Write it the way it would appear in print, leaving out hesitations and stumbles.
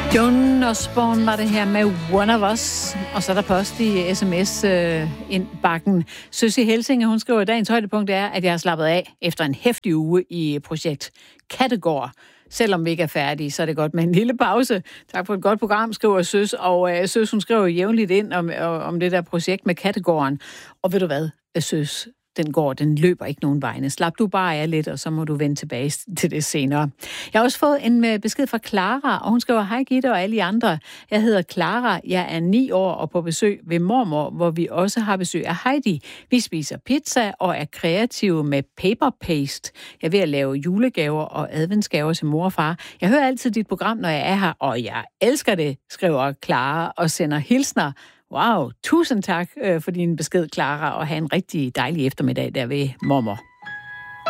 Joan Osborne var det her med One of Us, og så er der post i sms-indbakken. Søs i Helsinge, hun skriver, at dagens højdepunkt er, at jeg har slappet af efter en heftig uge i projekt Kattegård. Selvom vi ikke er færdige, så er det godt med en lille pause. Tak for et godt program, skriver Søs. Og Søs, hun skriver jævnligt ind om det der projekt med Kattegården. Og ved du hvad, Søs? Den løber ikke nogen vegne. Slap du bare af lidt, og så må du vende tilbage til det senere. Jeg har også fået en besked fra Clara, og hun skriver, hej Gitte og alle andre. Jeg hedder Clara, jeg er 9 år og på besøg ved mormor, hvor vi også har besøg af Heidi. Vi spiser pizza og er kreative med paper paste. Jeg er ved at lave julegaver og adventsgaver til mor og far. Jeg hører altid dit program, når jeg er her, og jeg elsker det, skriver Clara og sender hilsner. Wow, tusind tak for din besked, Clara, og have en rigtig dejlig eftermiddag der ved mormor.